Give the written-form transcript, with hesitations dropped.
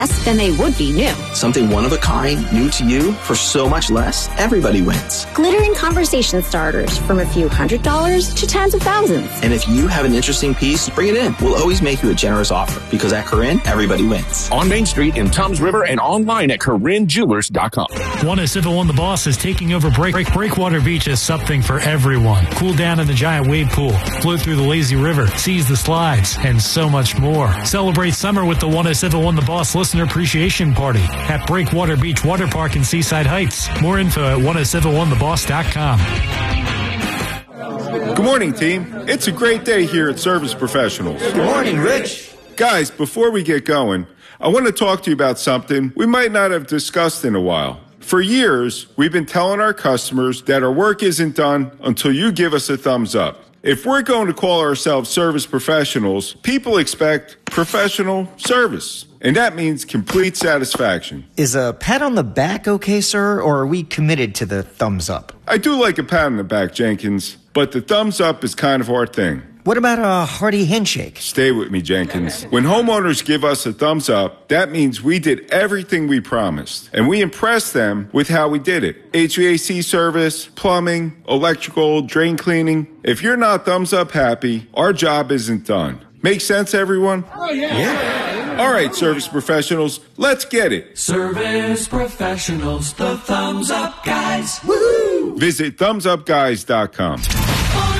than they would be new. Something one of a kind, new to you, for so much less, everybody wins. Glittering conversation starters from a few $100s to tens of thousands. And if you have an interesting piece, bring it in. We'll always make you a generous offer because at Corinne, everybody wins. On Main Street in Toms River and online at CorinneJewelers.com. 107.1 The Boss is taking over Breakwater Beach as something for everyone. Cool down in the giant wave pool, float through the lazy river, seize the slides, and so much more. Celebrate summer with the 107.1 The Boss Listener Appreciation Party at Breakwater Beach Water Park in Seaside Heights. More info at 1071theboss.com. Good morning, team. It's a great day here at Service Professionals. Good morning, Rich. Guys, before we get going, I want to talk to you about something we might not have discussed in a while. For years, we've been telling our customers that our work isn't done until you give us a thumbs up. If we're going to call ourselves service professionals, people expect professional service. And that means complete satisfaction. Is a pat on the back okay, sir, or are we committed to the thumbs up? I do like a pat on the back, Jenkins, but the thumbs up is kind of our thing. What about a hearty handshake? Stay with me, Jenkins. When homeowners give us a thumbs up, that means we did everything we promised. And we impressed them with how we did it. HVAC service, plumbing, electrical, drain cleaning. If you're not thumbs up happy, our job isn't done. Make sense, everyone? Oh, yeah. All right, service professionals, let's get it. Service professionals, the thumbs up guys. Woo! Visit thumbsupguys.com.